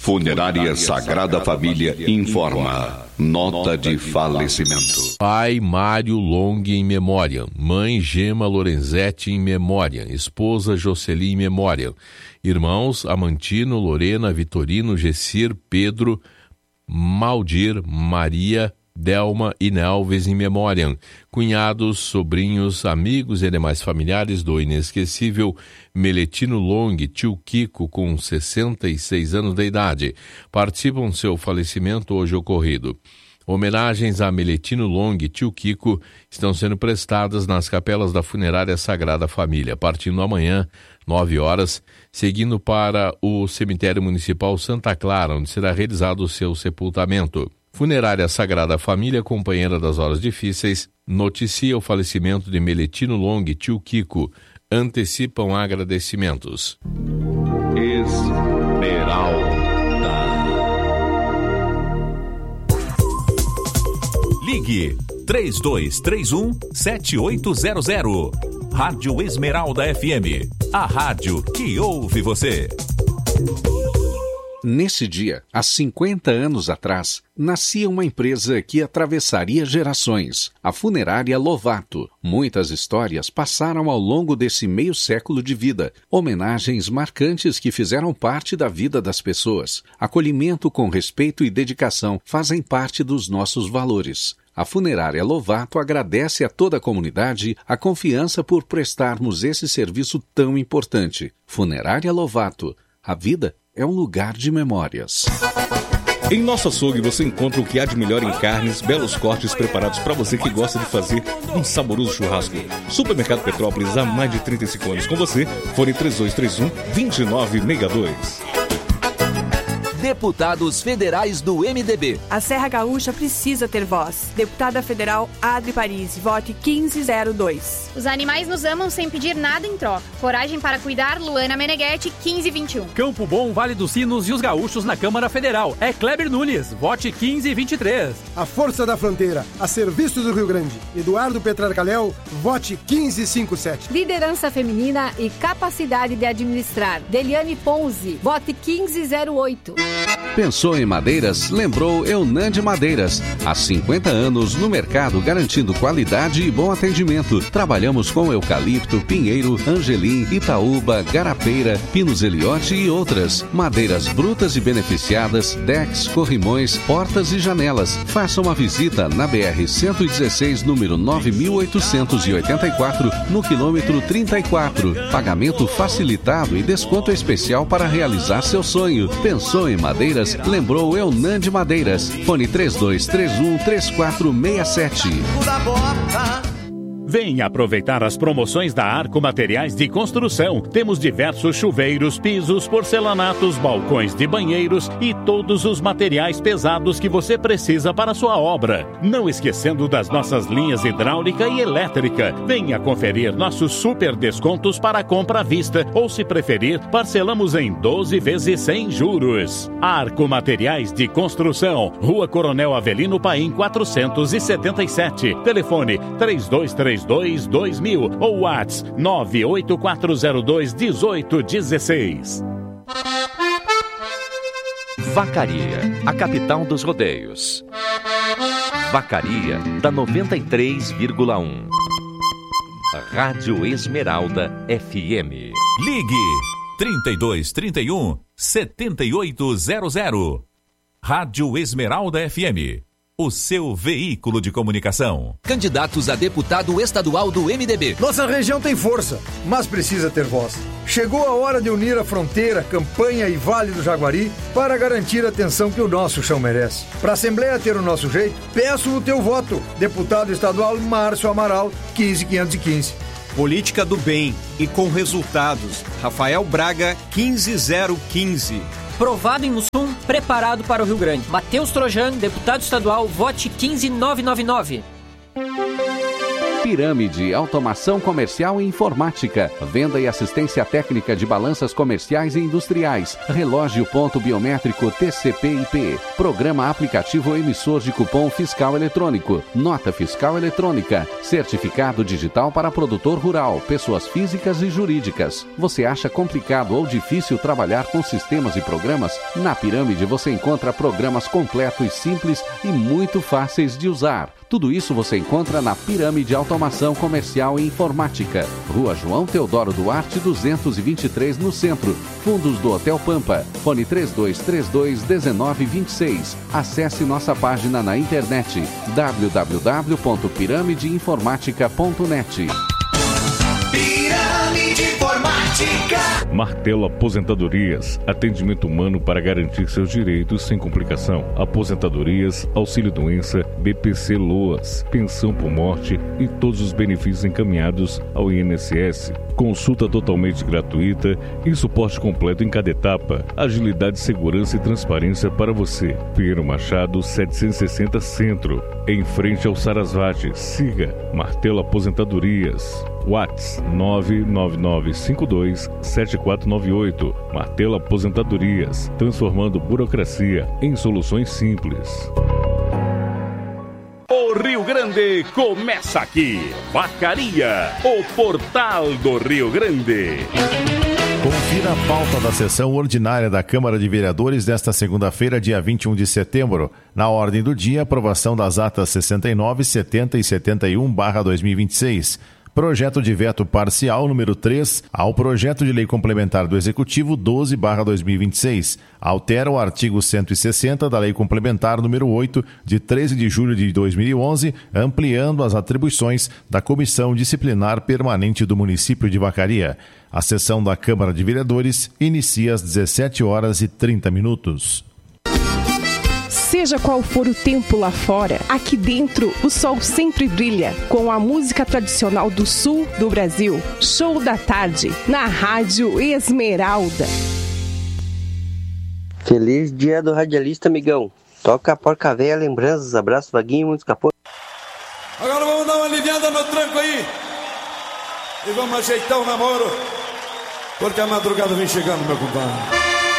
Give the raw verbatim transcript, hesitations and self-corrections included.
Funerária Sagrada Família informa. Nota de falecimento. Pai Mário Long em memória. Mãe Gema Lorenzetti em memória. Esposa Jocely em memória. Irmãos Amantino, Lorena, Vitorino, Gessir, Pedro, Maldir, Maria, Delma e Nelves em memória. Cunhados, sobrinhos, amigos e demais familiares do inesquecível Meletino Long, tio Kiko, com sessenta e seis anos de idade, participam do seu falecimento hoje ocorrido. Homenagens a Meletino Long e tio Kiko estão sendo prestadas nas capelas da Funerária Sagrada Família, partindo amanhã, nove horas, seguindo para o Cemitério Municipal Santa Clara, onde será realizado o seu sepultamento. Funerária Sagrada Família, companheira das horas difíceis, noticia o falecimento de Meletino Long e tio Kiko. Antecipam agradecimentos. Esmeralda. Ligue três dois três um, sete oito zero zero. Rádio Esmeralda F M. A rádio que ouve você. Nesse dia, há cinquenta anos atrás, nascia uma empresa que atravessaria gerações, a Funerária Lovato. Muitas histórias passaram ao longo desse meio século de vida, homenagens marcantes que fizeram parte da vida das pessoas. Acolhimento com respeito e dedicação fazem parte dos nossos valores. A Funerária Lovato agradece a toda a comunidade a confiança por prestarmos esse serviço tão importante. Funerária Lovato, a vida é um lugar de memórias. Em nosso açougue você encontra o que há de melhor em carnes, belos cortes preparados para você que gosta de fazer um saboroso churrasco. Supermercado Petrópolis há mais de trinta e cinco anos com você. Fone três dois três um, dois nove seis dois. Deputados Federais do M D B. A Serra Gaúcha precisa ter voz. Deputada Federal Adri Paris, vote quinze zero dois. Os animais nos amam sem pedir nada em troca. Coragem para cuidar, Luana Meneghetti, quinze vinte e um. Campo Bom, Vale dos Sinos e os gaúchos na Câmara Federal. É Kleber Nunes, vote quinze vinte e três. A Força da Fronteira, a serviço do Rio Grande. Eduardo Petrarcalhau, vote quinze cinquenta e sete. Liderança feminina e capacidade de administrar. Deliane Ponzi, vote quinze zero oito. Pensou em madeiras? Lembrou Eunande Madeiras. Há cinquenta anos no mercado, garantindo qualidade e bom atendimento. Trabalhamos com eucalipto, pinheiro, angelim, itaúba, garapeira, pinos eliote e outras. Madeiras brutas e beneficiadas, decks, corrimões, portas e janelas. Faça uma visita na B R cento e dezesseis, número nove mil oitocentos e oitenta e quatro, no quilômetro trinta e quatro. Pagamento facilitado e desconto especial para realizar seu sonho. Pensou em madeiras? Lembrou Eunande Madeiras. Fone três dois três um, três quatro seis sete. Venha aproveitar as promoções da Arco Materiais de Construção. Temos diversos chuveiros, pisos, porcelanatos, balcões de banheiros e todos os materiais pesados que você precisa para a sua obra. Não esquecendo das nossas linhas hidráulica e elétrica. Venha conferir nossos super descontos para compra à vista ou, se preferir, parcelamos em doze vezes sem juros. Arco Materiais de Construção, Rua Coronel Avelino Paim quatrocentos e setenta e sete. Telefone três dois três dois, dois mil ou WhatsApp nove oito quatro zero dois, um oito um seis. Vacaria, a capital dos rodeios. Vacaria da noventa e três vírgula um. Rádio Esmeralda F M. Ligue trinta e dois, trinta e um, setenta e oito zero zero. Rádio Esmeralda F M. O seu veículo de comunicação. Candidatos a deputado estadual do M D B. Nossa região tem força, mas precisa ter voz. Chegou a hora de unir a Fronteira, Campanha e Vale do Jaguari para garantir a atenção que o nosso chão merece. Para a Assembleia ter o nosso jeito, peço o teu voto. Deputado estadual Márcio Amaral, quinze mil quinhentos e quinze. Política do bem e com resultados. Rafael Braga, quinze zero quinze. Provado em Mussum, preparado para o Rio Grande. Matheus Trojan, deputado estadual, vote quinze mil novecentos e noventa e nove. Pirâmide, automação comercial e informática. Venda e assistência técnica de balanças comerciais e industriais. Relógio ponto biométrico T C P I P. Programa aplicativo emissor de cupom fiscal eletrônico. Nota fiscal eletrônica. Certificado digital para produtor rural, pessoas físicas e jurídicas. Você acha complicado ou difícil trabalhar com sistemas e programas? Na Pirâmide você encontra programas completos, simples e muito fáceis de usar. Tudo isso você encontra na Pirâmide Automação Comercial e Informática. Rua João Teodoro Duarte, duzentos e vinte e três, no centro. Fundos do Hotel Pampa. Fone três dois três dois, um nove dois seis. Acesse nossa página na internet w w w ponto pirâmide informática ponto net. Pirâmide Informática. Martelo Aposentadorias. Atendimento humano para garantir seus direitos sem complicação. Aposentadorias, auxílio-doença, B P C Loas, pensão por morte e todos os benefícios encaminhados ao I N S S. Consulta totalmente gratuita e suporte completo em cada etapa. Agilidade, segurança e transparência para você. Pinheiro Machado, setecentos e sessenta Centro. Em frente ao Sarasvati. Siga Martelo Aposentadorias. WhatsApp nove nove nove cinco dois sete quatro nove oito. Martelo Aposentadorias, transformando burocracia em soluções simples. O Rio Grande começa aqui. Vacaria, o portal do Rio Grande. Confira a pauta da sessão ordinária da Câmara de Vereadores desta segunda-feira, dia vinte e um de setembro. Na ordem do dia, aprovação das atas sessenta e nove, setenta e setenta e um barra dois mil e vinte e seis. Projeto de veto parcial número três ao projeto de lei complementar do Executivo doze barra dois mil e vinte e seis. Altera o artigo cento e sessenta da lei complementar número oito de treze de julho de dois mil e onze, ampliando as atribuições da Comissão Disciplinar Permanente do município de Vacaria. A sessão da Câmara de Vereadores inicia às dezessete horas e trinta minutos. Seja qual for o tempo lá fora, aqui dentro o sol sempre brilha com a música tradicional do sul do Brasil. Show da tarde, na Rádio Esmeralda. Feliz dia do radialista, amigão. Toca a porca véia, lembranças, abraço, Vaguinho, muitos capô. Agora vamos dar uma aliviada no tranco aí. E vamos ajeitar o namoro, porque a madrugada vem chegando, meu compadre.